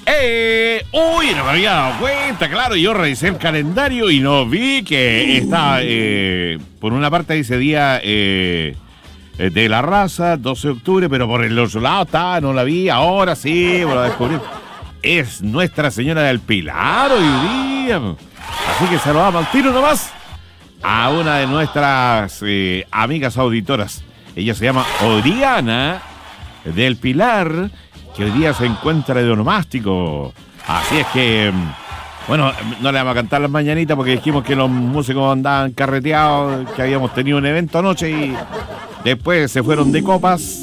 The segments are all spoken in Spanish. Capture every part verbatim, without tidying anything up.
Eh, uy, no me había dado cuenta, claro, yo revisé el calendario y no vi que estaba, eh, por una parte dice día eh, de la raza, doce de octubre, pero por el otro lado estaba, no la vi, ahora sí, lo descubrí. Es Nuestra Señora del Pilar hoy día. Así que saludamos al tiro nomás a una de nuestras eh, amigas auditoras. Ella se llama Oriana del Pilar, que hoy día se encuentra de onomástico. Así es que, bueno, no le vamos a cantar las mañanitas porque dijimos que los músicos andaban carreteados, que habíamos tenido un evento anoche y después se fueron de copas.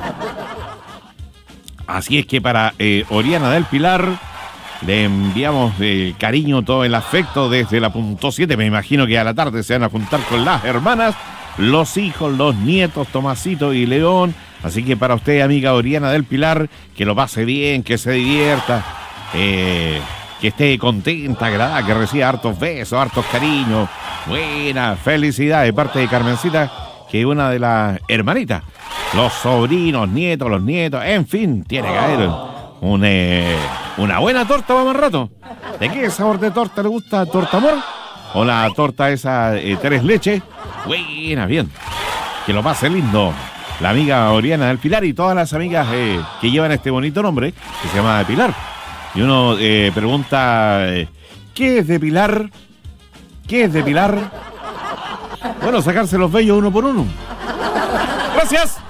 Así es que para eh, Oriana del Pilar le enviamos el cariño, todo el afecto desde la punto siete. Me imagino que a la tarde se van a juntar con las hermanas, los hijos, los nietos, Tomasito y León. Así que para usted, amiga Oriana del Pilar, que lo pase bien, que se divierta, eh, que esté contenta, agradable, que reciba hartos besos, hartos cariños. Buena felicidad de parte de Carmencita, que es una de las hermanitas. Los sobrinos, nietos, los nietos, en fin, tiene que haber un, eh, una buena torta para más rato. ¿De qué sabor de torta le gusta? ¿Torta amor? ¿O la torta esa eh, tres leches? Buena, bien. Que lo pase lindo la amiga Oriana del Pilar y todas las amigas eh, que llevan este bonito nombre, que se llama Pilar. Y uno eh, pregunta, eh, ¿qué es de Pilar? ¿Qué es de Pilar? Bueno, sacarse los vellos uno por uno. Gracias.